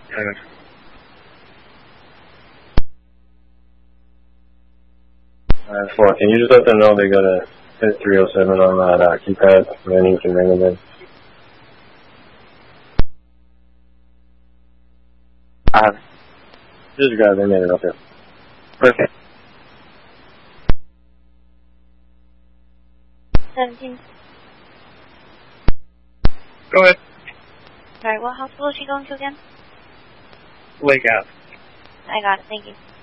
I got you. 4, can you just let them know they gotta hit 307 on that keypad, and then you can ring them in? Just grab them in and up there. Okay. 17. Go ahead. Sorry, what hospital is she going to again? Lake Ave. I got it, thank you.